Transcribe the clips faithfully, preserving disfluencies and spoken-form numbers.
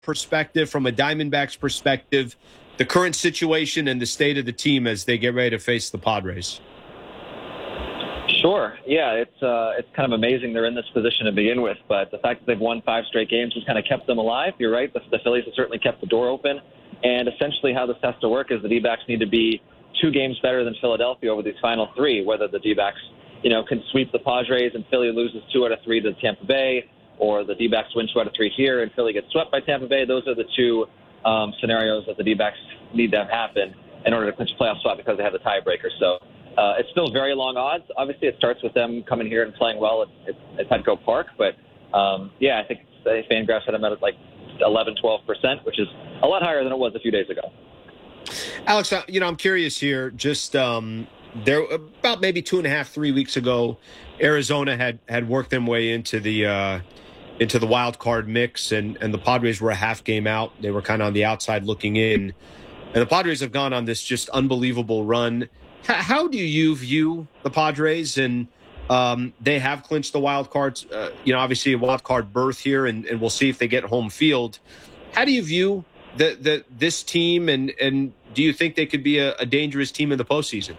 perspective, from a Diamondbacks perspective, the current situation and the state of the team as they get ready to face the Padres? Sure. Yeah, it's uh, it's kind of amazing they're in this position to begin with, but the fact that they've won five straight games has kind of kept them alive. You're right. The, the Phillies have certainly kept the door open, and essentially how this has to work is the D-backs need to be two games better than Philadelphia over these final three, whether the D-backs, you know, can sweep the Padres and Philly loses two out of three to Tampa Bay, or the D-backs win two out of three here and Philly gets swept by Tampa Bay. Those are the two um, scenarios that the D-backs need to have happen in order to clinch a playoff spot because they have the tiebreaker. So uh, it's still very long odds. Obviously, it starts with them coming here and playing well at, at, at Petco Park. But, um, yeah, I think Fangraphs had them at like eleven, twelve percent, which is a lot higher than it was a few days ago. Alex, you know, I'm curious here. Just um, there about maybe two and a half, three weeks ago, Arizona had, had worked their way into the uh, into the wild card mix, and, and the Padres were a half game out. They were kind of on the outside looking in. And the Padres have gone on this just unbelievable run. H- how do you view the Padres? And um, they have clinched the wild cards, uh, you know, obviously a wild card berth here, and, and we'll see if they get home field. How do you view the, the this team, and, and do you think they could be a, a dangerous team in the postseason?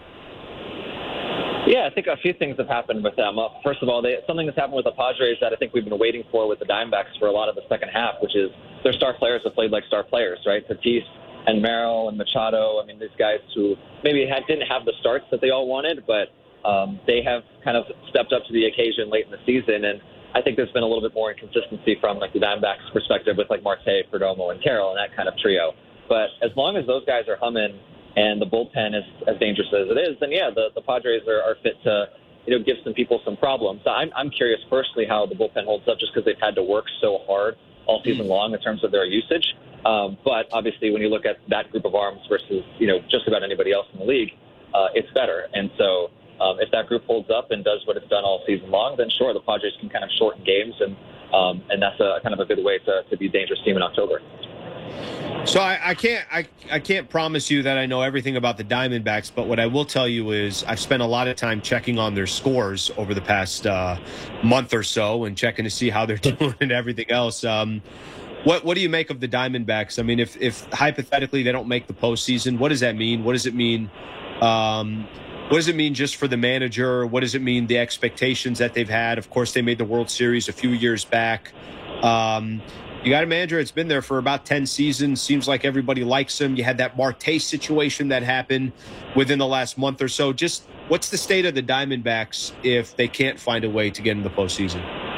Yeah, I think a few things have happened with them. Uh, first of all, they, something that's happened with the Padres that I think we've been waiting for with the Diamondbacks for a lot of the second half, which is their star players have played like star players, right? Tatis and Merrill and Machado. I mean, these guys who maybe had, didn't have the starts that they all wanted, but um, they have kind of stepped up to the occasion late in the season. And I think there's been a little bit more inconsistency from like the Diamondbacks' perspective with like Marte, Perdomo, and Carroll and that kind of trio. But as long as those guys are humming and the bullpen is as dangerous as it is, then yeah, the, the Padres are, are fit to, you know, give some people some problems. So I'm, I'm curious personally how the bullpen holds up just because they've had to work so hard all season long in terms of their usage. Um, but obviously when you look at that group of arms versus, you know, just about anybody else in the league, uh, it's better. And so um, if that group holds up and does what it's done all season long, then sure, the Padres can kind of shorten games, and um, and that's a kind of a good way to, to be a dangerous team in October. So I, I can't I, I can't promise you that I know everything about the Diamondbacks, but what I will tell you is I've spent a lot of time checking on their scores over the past uh, month or so and checking to see how they're doing and everything else. Um, what what do you make of the Diamondbacks? I mean, if if hypothetically they don't make the postseason, what does that mean? What does it mean? Um, what does it mean just for the manager? What does it mean the expectations that they've had? Of course, they made the World Series a few years back. Um, You got a manager that's been there for about ten seasons. Seems like everybody likes him. You had that Marte situation that happened within the last month or so. Just what's the state of the Diamondbacks if they can't find a way to get in the postseason?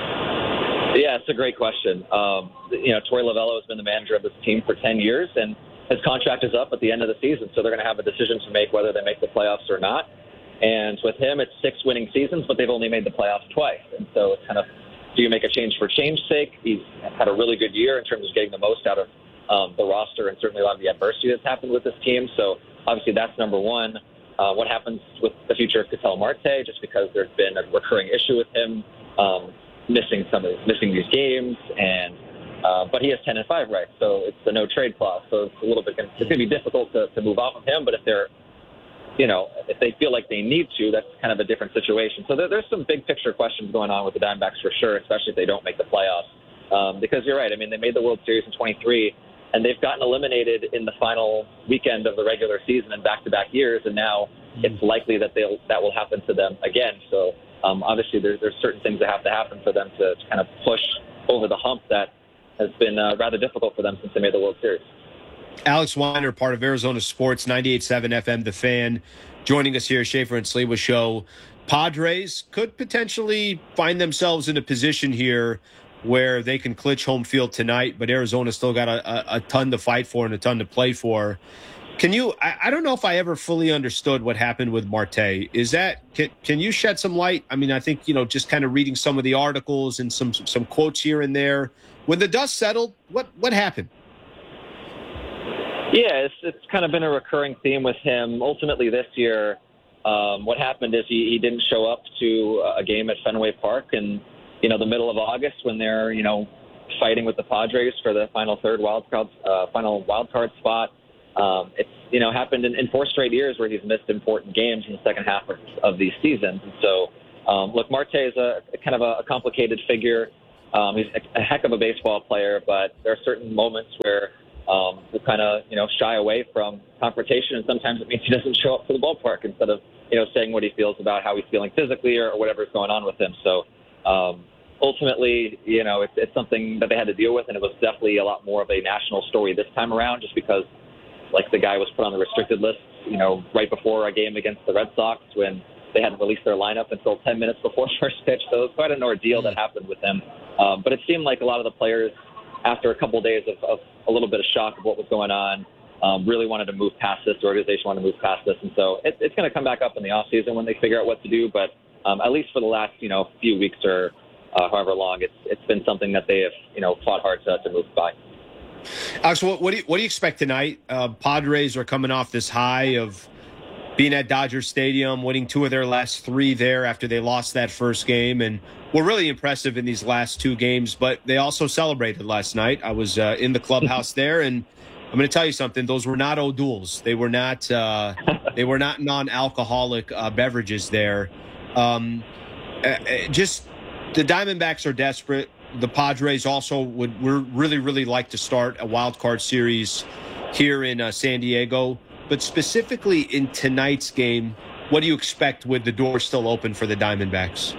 Yeah, it's a great question. Um, you know, Torey Lovullo has been the manager of this team for ten years, and his contract is up at the end of the season. So they're going to have a decision to make whether they make the playoffs or not. And with him, it's six winning seasons, but they've only made the playoffs twice. And so it's kind of, do you make a change for change's sake? He's had a really good year in terms of getting the most out of um, the roster and certainly a lot of the adversity that's happened with this team. So obviously that's number one. Uh, what happens with the future of Ketel Marte, just because there's been a recurring issue with him um, missing some of missing these games, and uh, but he has ten and five rights, so it's the no trade clause. So it's a little bit it's going to be difficult to, to move off of him. But if they're you know, if they feel like they need to, that's kind of a different situation. So there, there's some big picture questions going on with the Diamondbacks for sure, especially if they don't make the playoffs. Um, because you're right. I mean, they made the World Series in twenty-three, and they've gotten eliminated in the final weekend of the regular season in back-to-back years, and now it's likely that they'll that will happen to them again. So um, obviously there's, there's certain things that have to happen for them to, to kind of push over the hump that has been uh, rather difficult for them since they made the World Series. Alex Weiner, part of Arizona Sports, ninety-eight point seven F M, The Fan, joining us here, Schaefer and Sliwa Show. Padres could potentially find themselves in a position here where they can clinch home field tonight, but Arizona still got a, a, a ton to fight for and a ton to play for. Can you, I, I don't know if I ever fully understood what happened with Marte. Is that, can, can you shed some light? I mean, I think, you know, just kind of reading some of the articles and some some quotes here and there. When the dust settled, what what happened? Yeah, it's, it's kind of been a recurring theme with him. Ultimately this year, um, what happened is he, he didn't show up to a game at Fenway Park in, you know, the middle of August when they're, you know, fighting with the Padres for the final third wild card, uh, final wild card spot. Um, it's, you know, happened in, in four straight years where he's missed important games in the second half of, of these seasons. And so, um, look, Marte is a kind of a, a complicated figure. Um, he's a heck of a baseball player, but there are certain moments where um, we kind of, you know, shy away from confrontation, and sometimes it means he doesn't show up to the ballpark instead of, you know, saying what he feels about how he's feeling physically or, or whatever's going on with him. So um, ultimately, you know, it's, it's something that they had to deal with, and it was definitely a lot more of a national story this time around, just because, like, the guy was put on the restricted list, you know, right before a game against the Red Sox when they hadn't released their lineup until ten minutes before first pitch. So it was quite an ordeal that happened with him. Um, but it seemed like a lot of the players, after a couple of days of, of a little bit of shock of what was going on, um, really wanted to move past this. The organization wanted to move past this. And so it, it's going to come back up in the offseason when they figure out what to do. But um, at least for the last, you know, few weeks or uh, however long, it's it's been something that they have, you know, fought hard to, to move by. Alex, what, what, do you, what do you expect tonight? Uh, Padres are coming off this high of being at Dodger Stadium, winning two of their last three there after they lost that first game, and were really impressive in these last two games. But they also celebrated last night. I was uh, in the clubhouse there, and I'm going to tell you something. Those were not O'Douls. They were not. Uh, they were not non-alcoholic uh, beverages there. Um, uh, just the Diamondbacks are desperate. The Padres also would would really, really like to start a wild card series here in uh, San Diego. But specifically in tonight's game, what do you expect with the door still open for the Diamondbacks?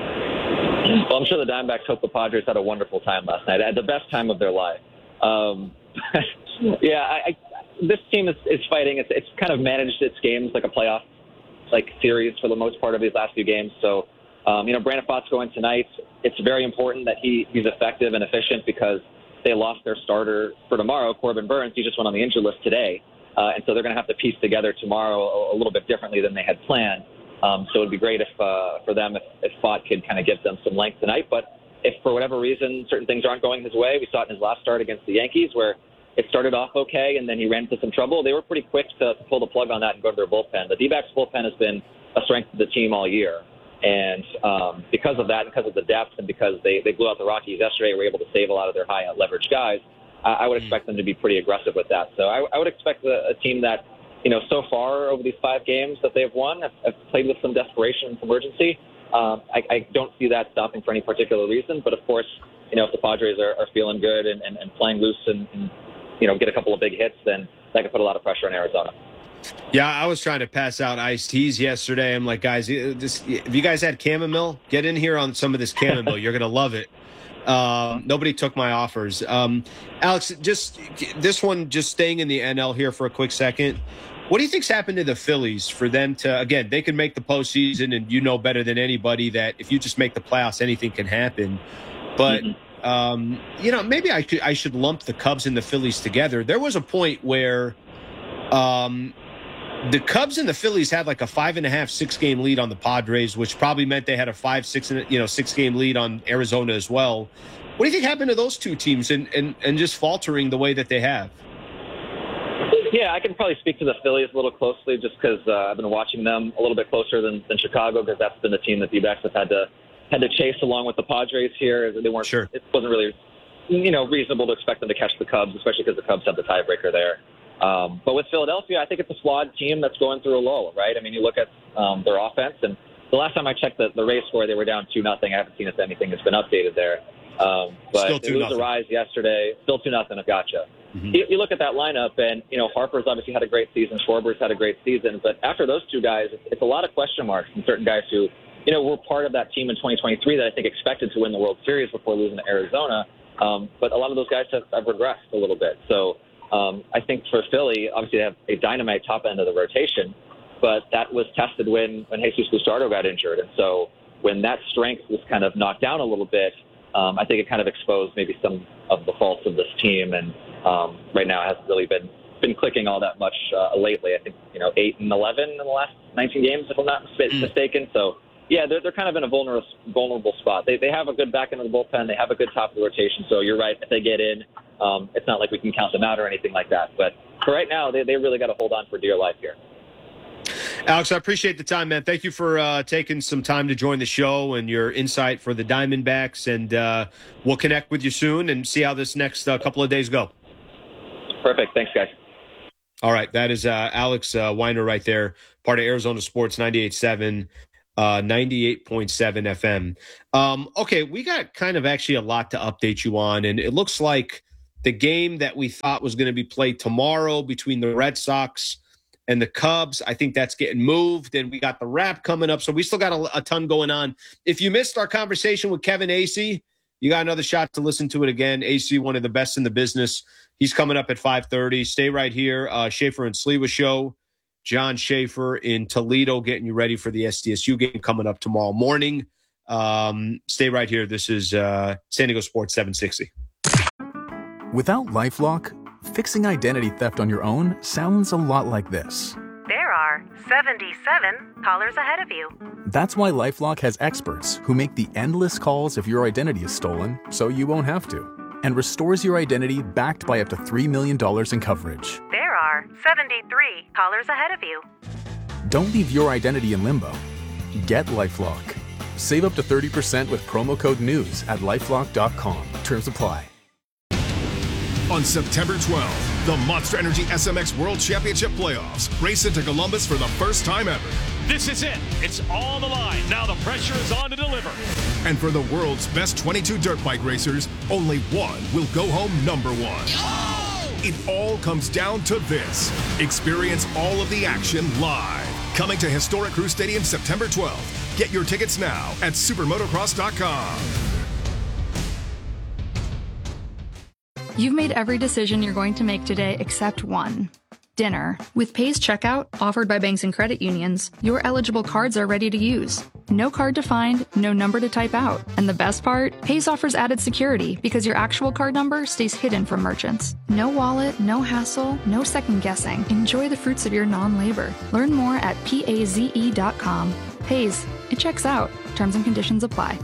Well, I'm sure the Diamondbacks hope the Padres had a wonderful time last night. Had the best time of their life. Um, yeah, I, I, this team is, is fighting. It's, it's kind of managed its games like a playoff like series for the most part of these last few games. So, um, you know, Brandon Pfaadt's going tonight. It's very important that he, he's effective and efficient because they lost their starter for tomorrow, Corbin Burns. He just went on the injured list today. Uh, and so they're going to have to piece together tomorrow a, a little bit differently than they had planned. Um, so it would be great if uh, for them if, if Pfaadt could kind of give them some length tonight. But if for whatever reason certain things aren't going his way, we saw it in his last start against the Yankees where it started off okay and then he ran into some trouble. They were pretty quick to, to pull the plug on that and go to their bullpen. The D-backs bullpen has been a strength of the team all year. And um, because of that, because of the depth, and because they, they blew out the Rockies yesterday, were able to save a lot of their high leverage guys, I would expect them to be pretty aggressive with that. So I, I would expect a, a team that, you know, so far over these five games that they've won, have, have played with some desperation and some urgency. Um, I, I don't see that stopping for any particular reason. But, of course, you know, if the Padres are, are feeling good and, and, and playing loose and, and, you know, get a couple of big hits, then that could put a lot of pressure on Arizona. Yeah, I was trying to pass out iced teas yesterday. I'm like, guys, this, if you guys had chamomile, get in here on some of this chamomile. You're going to love it. Um, nobody took my offers. Um, Alex, just this one, just staying in the N L here for a quick second. What do you think's happened to the Phillies for them to, again, they can make the postseason, and you know better than anybody that if you just make the playoffs, anything can happen. But, mm-hmm. um, you know, maybe I could, I should lump the Cubs and the Phillies together. There was a point where, um, the Cubs and the Phillies had like a five and a half, six game lead on the Padres, which probably meant they had a five, six, you know, six game lead on Arizona as well. What do you think happened to those two teams and, and, and just faltering the way that they have? Yeah, I can probably speak to the Phillies a little closely just because uh, I've been watching them a little bit closer than, than Chicago because that's been the team that D-backs have had to had to chase along with the Padres here. They weren't. Sure. It wasn't really, you know, reasonable to expect them to catch the Cubs, especially because the Cubs have the tiebreaker there. Um, but with Philadelphia, I think it's a flawed team that's going through a lull, right? I mean, you look at um, their offense, and the last time I checked the, the Rays score, they were down two nothing. I haven't seen if anything has been updated there. Um, but Still they lose the Rise yesterday. Still two nothing. I've gotcha. Mm-hmm. You, you look at that lineup, and you know Harper's obviously had a great season. Schwarber's had a great season, but after those two guys, it's, it's a lot of question marks and certain guys who, you know, were part of that team in twenty twenty-three that I think expected to win the World Series before losing to Arizona. Um, but a lot of those guys have, have regressed a little bit. So. Um, I think for Philly, obviously they have a dynamite top end of the rotation, but that was tested when, when Jesus Luzardo got injured. And so when that strength was kind of knocked down a little bit, um, I think it kind of exposed maybe some of the faults of this team. And um, right now it hasn't really been, been clicking all that much uh, lately. I think, you know, eight and eleven in the last nineteen games, if I'm not mis- mistaken. So, yeah, they're, they're kind of in a vulnerable, vulnerable spot. They, they have a good back end of the bullpen. They have a good top of the rotation. So you're right. If they get in, Um, it's not like we can count them out or anything like that. But for right now, they, they really got to hold on for dear life here. Alex, I appreciate the time, man. Thank you for uh, taking some time to join the show and your insight for the Diamondbacks. And uh, we'll connect with you soon and see how this next uh, couple of days go. Perfect. Thanks, guys. All right. That is uh, Alex uh, Weiner right there, part of Arizona Sports ninety-eight point seven. uh, ninety-eight point seven F M. Um, okay, we got kind of actually a lot to update you on, and it looks like the game that we thought was going to be played tomorrow between the Red Sox and the Cubs, I think that's getting moved, and we got the wrap coming up, so we still got a, a ton going on. If you missed our conversation with Kevin Acee, you got another shot to listen to it again. Acee, one of the best in the business. He's coming up at five thirty. Stay right here. Uh, Schaefer and Sliwa show. John Schaefer in Toledo getting you ready for the S D S U game coming up tomorrow morning. Um, stay right here. This is uh, San Diego Sports seven sixty. Without LifeLock, fixing identity theft on your own sounds a lot like this. There are seventy-seven callers ahead of you. That's why LifeLock has experts who make the endless calls if your identity is stolen, so you won't have to, and restores your identity backed by up to three million dollars in coverage. There are seventy-three callers ahead of you. Don't leave your identity in limbo. Get LifeLock. Save up to thirty percent with promo code NEWS at lifelock dot com. Terms apply. On September twelfth, the Monster Energy S M X World Championship Playoffs race into Columbus for the first time ever. This is it. It's all on the line. Now the pressure is on to deliver. And for the world's best twenty-two dirt bike racers, only one will go home number one. Oh! It all comes down to this. Experience all of the action live. Coming to historic Crew Stadium September twelfth. Get your tickets now at supermotocross dot com. You've made every decision you're going to make today except one. Dinner. With Pay's checkout, offered by banks and credit unions, your eligible cards are ready to use. No card to find, no number to type out. And the best part? Pay's offers added security because your actual card number stays hidden from merchants. No wallet, no hassle, no second guessing. Enjoy the fruits of your non-labor. Learn more at paze dot com. Pay's. It checks out. Terms and conditions apply.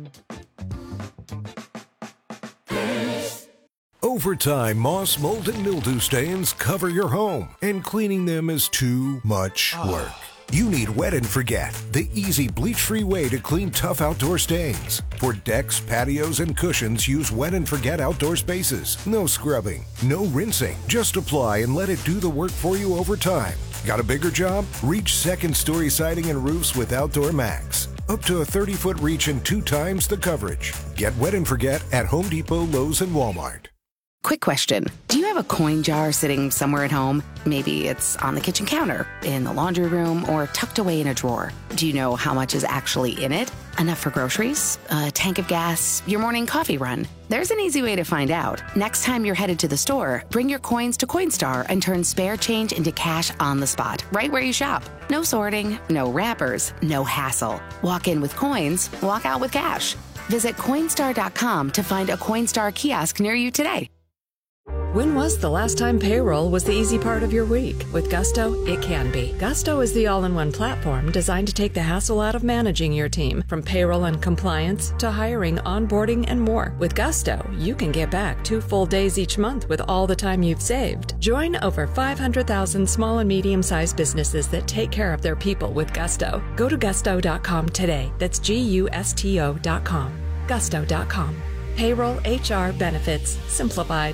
Over time, moss, mold, and mildew stains cover your home, and cleaning them is too much work. You need Wet and Forget, the easy bleach-free way to clean tough outdoor stains. For decks, patios, and cushions, use Wet and Forget Outdoor Spaces. No scrubbing, no rinsing. Just apply and let it do the work for you over time. Got a bigger job? Reach second-story siding and roofs with Outdoor Max. Up to a thirty-foot reach and two times the coverage. Get Wet and Forget at Home Depot, Lowe's, and Walmart. Quick question. Do you have a coin jar sitting somewhere at home? Maybe it's on the kitchen counter, in the laundry room, or tucked away in a drawer. Do you know how much is actually in it? Enough for groceries? A tank of gas? Your morning coffee run? There's an easy way to find out. Next time you're headed to the store, bring your coins to Coinstar and turn spare change into cash on the spot, right where you shop. No sorting, no wrappers, no hassle. Walk in with coins, walk out with cash. Visit Coinstar dot com to find a Coinstar kiosk near you today. When was the last time payroll was the easy part of your week? With Gusto, it can be. Gusto is the all-in-one platform designed to take the hassle out of managing your team, from payroll and compliance to hiring, onboarding, and more. With Gusto, you can get back two full days each month with all the time you've saved. Join over five hundred thousand small and medium-sized businesses that take care of their people with Gusto. Go to gusto dot com today. That's G U S T O dot com. gusto dot com. Payroll, H R, benefits, simplified.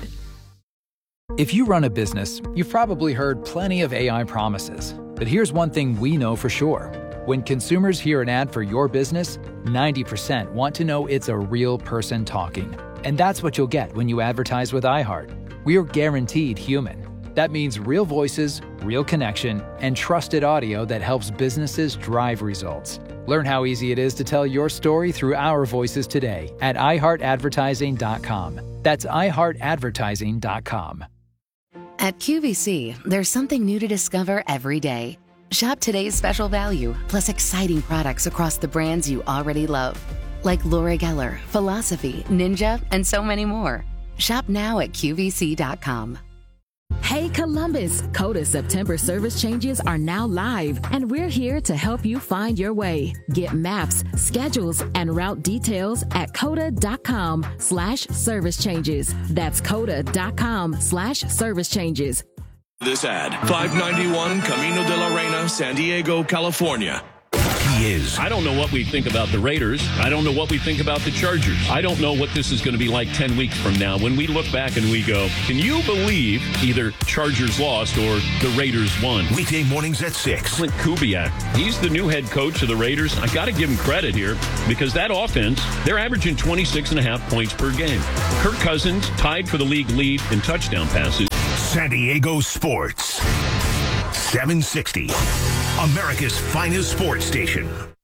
If you run a business, you've probably heard plenty of A I promises. But here's one thing we know for sure. When consumers hear an ad for your business, ninety percent want to know it's a real person talking. And that's what you'll get when you advertise with iHeart. We're guaranteed human. That means real voices, real connection, and trusted audio that helps businesses drive results. Learn how easy it is to tell your story through our voices today at i heart advertising dot com. That's i heart advertising dot com. At Q V C, there's something new to discover every day. Shop today's special value, plus exciting products across the brands you already love. Like Laura Geller, Philosophy, Ninja, and so many more. Shop now at Q V C dot com. Hey Columbus, Coda September service changes are now live, and we're here to help you find your way. Get maps, schedules, and route details at coda dot com slash service changes. That's coda dot com slash service changes. This ad, five ninety-one Camino de la Reina, San Diego, California. he is. I don't know what we think about the Raiders. I don't know what we think about the Chargers. I don't know what this is going to be like ten weeks from now when we look back and we go, can you believe either Chargers lost or the Raiders won? Weekday mornings at six. Clint Kubiak, he's the new head coach of the Raiders. I got to give him credit here because that offense, they're averaging twenty-six and a half points per game. Kirk Cousins tied for the league lead in touchdown passes. San Diego Sports. seven sixty. America's finest sports station.